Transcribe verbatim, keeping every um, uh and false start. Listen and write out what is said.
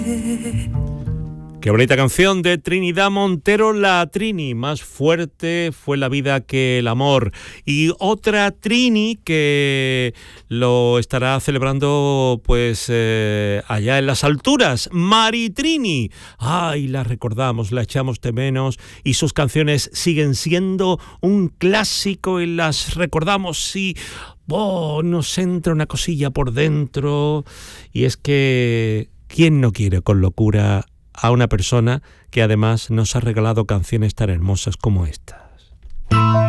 Qué bonita canción de Trinidad Montero, la Trini. Más fuerte fue la vida que el amor. Y otra Trini que lo estará celebrando pues eh, allá en las alturas, Maritrini. Ay, la recordamos, la echamos de menos y sus canciones siguen siendo un clásico y las recordamos y oh, nos entra una cosilla por dentro. Y es que ¿quién no quiere con locura a una persona que además nos ha regalado canciones tan hermosas como esta?